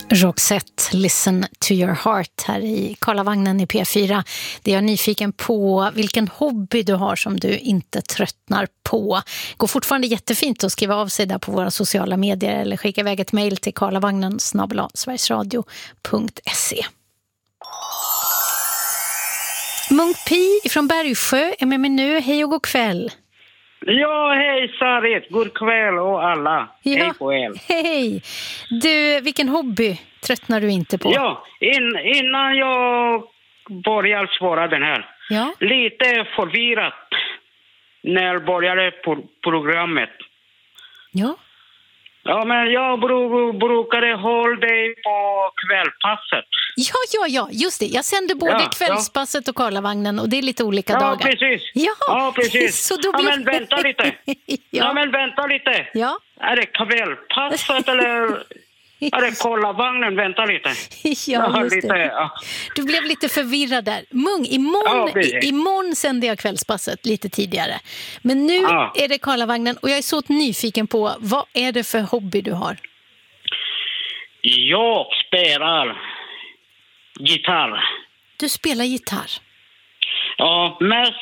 Roxette, Listen to your heart här i Karlavagnen i P4. Det är jag nyfiken på vilken hobby du har som du inte tröttnar på. Går fortfarande jättefint att skriva av sig där på våra sociala medier eller skicka iväg ett mejl till karlavagnen@sverigesradio.se. Munk Pi från Bergsjö är med mig nu. Hej och god kväll. Ja, hej Sarit. God kväll och alla. Ja, hej på er. Hej. Du, vilken hobby tröttnar du inte på? Ja, innan jag börjar svara den här. Ja. Lite förvirrat när jag började programmet. Ja. Ja, men jag brukade hålla dig på kvällpasset. Ja, just det. Jag sänder både kvällspasset och Karlavagnen och det är lite olika dagar. Precis. Ja, precis. Så då blir... men vänta lite. Vänta lite. Ja. Är det kvällspasset eller är det Karlavagnen? Vänta lite. Ja, just lite, det. ja. Du blev lite förvirrad där. Imorgon sänder jag kvällspasset lite tidigare. Men nu är det Karlavagnen och jag är så nyfiken på vad är det för hobby du har? Jag spelar gitarr. Du spelar gitarr? Ja, mest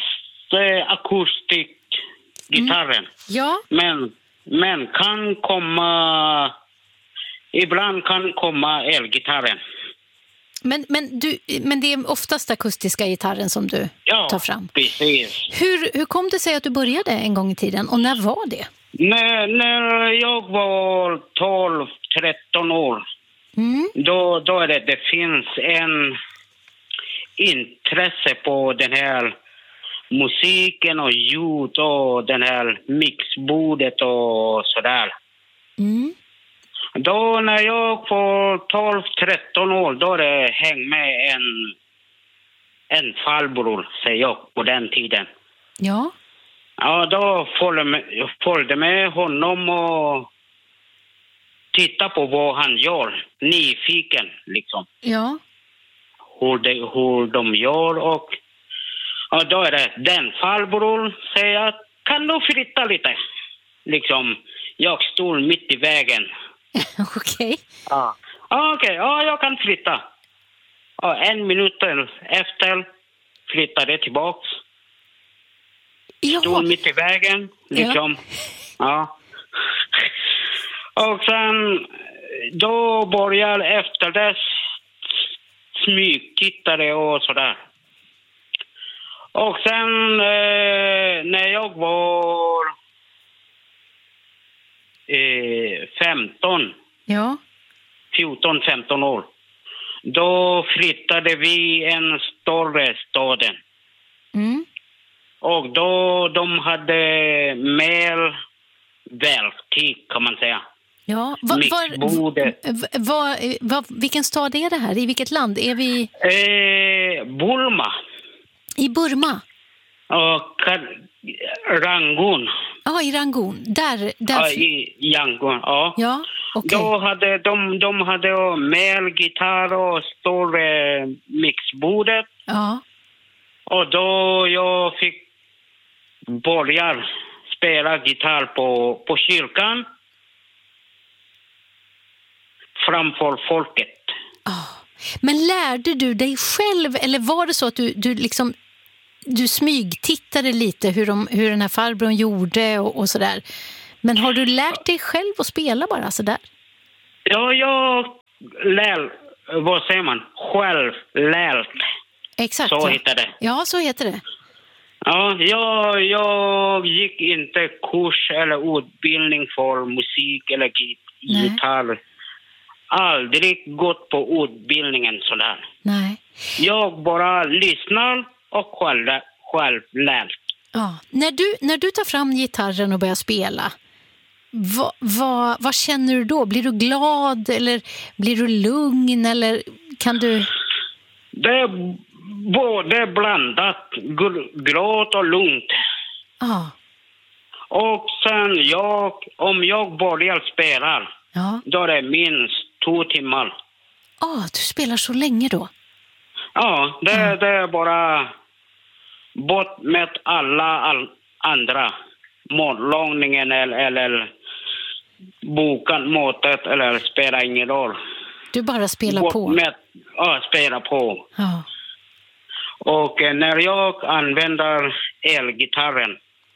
akustikgitarren. Ja. Men kan komma... Ibland kan komma elgitarren. Men det är oftast akustiska gitarren som du tar fram? Ja, precis. Hur kom det sig att du började en gång i tiden och när var det? När jag var 12-13 år. Då är det finns en intresse på den här musiken och ljud och den här mixbordet och sådär. Då när jag var 12-13 år, då det häng med en farbror, säger jag, på den tiden. Ja. Ja, då följde med honom och titta på vad han gör. Nyfiken, liksom. Ja. Hur de gör och då är det den farbror säger, kan du flytta lite? Liksom, jag stod mitt i vägen. Okej. Okej, jag kan flytta. En minut efter flyttade tillbaks. Stod mitt i vägen, liksom. Ja. Och sen då börjar efter det smygtittare och sådär. Och sen när jag var 14-15 år, då flyttade vi en större staden. Och då de hade mer verktyg, kan man säga. Ja, vilken stad är det här? I vilket land? Är vi... Burma. I Burma? Och Rangoon. Ja, i Rangoon. Där... I Yangon, Ja, okej. Då hade de hade mer gitarr och större mixbordet. Ja. Och då jag fick börja spela gitarr på kyrkan framför folket. Men lärde du dig själv eller var det så att du smygtittade lite hur den här farbrorn gjorde och sådär? Men har du lärt dig själv att spela bara sådär? Ja, jag vad säger man? Självlärt. Exakt. Så heter det. Ja, så heter det. Ja, jag gick inte kurs eller utbildning för musik eller gitarr. Aldrig gått på utbildningen sådär. Nej. Jag bara lyssnar och själv lärt. Ja. När du tar fram gitarren och börjar spela, vad känner du då? Blir du glad eller blir du lugn eller kan du... Det är både blandat, glad och lugnt. Och sen om jag börjar spela, då är det minst 2 timmar. Du spelar så länge då? Ja, det är bara bort med alla andra. Matlagningen eller boka matet eller spelar ingen roll. Du bara spelar på? Spelar på. Ja. Och när jag använder elgitarren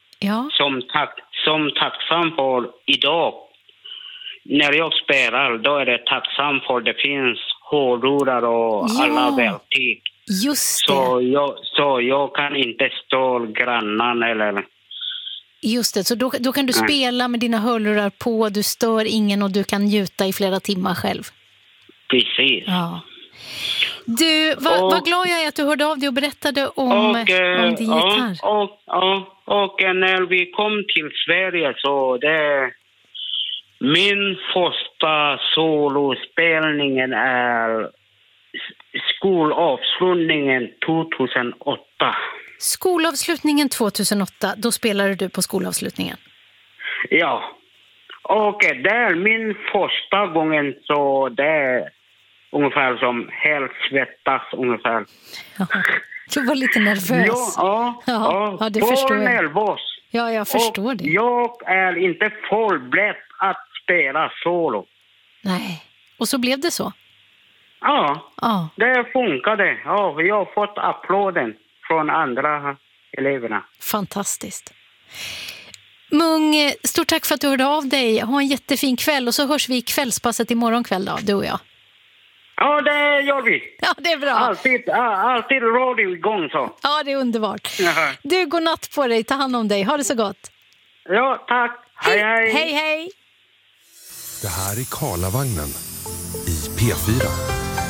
som tacksam för idag, när jag spelar, då är det tacksam för det finns hörlurar och alla verktyg. Just det. Så jag kan inte stå grannan eller... Just det, så då kan du spela med dina hörlurar på, du stör ingen och du kan njuta i flera timmar själv. Precis. Ja. Du, vad glad jag är att du hörde av dig och berättade om din gitarr. Och när vi kom till Sverige så det... Min första solospelningen är skolavslutningen 2008. Skolavslutningen 2008, då spelade du på skolavslutningen? Ja, och det är min första gången så det är ungefär som helt svettas ungefär. Ja, du var lite nervös. Ja, det förstår jag. Nervös. Ja, jag förstår det. Jag är inte förberedd att spela solo. Nej, och så blev det så? Ja. Det funkade. Ja, jag har fått applåden från andra eleverna. Fantastiskt. Mung, stort tack för att du hörde av dig. Ha en jättefin kväll och så hörs vi i kvällspasset imorgon kväll då, du och jag. Ja, det gör vi. Ja, det är bra. Alltid radio igång så. Ja, det är underbart. Jaha. Du, går natt på dig. Ta hand om dig. Ha det så gott. Ja, tack. Hej. Hej. Det här är Karlavagnen i P4.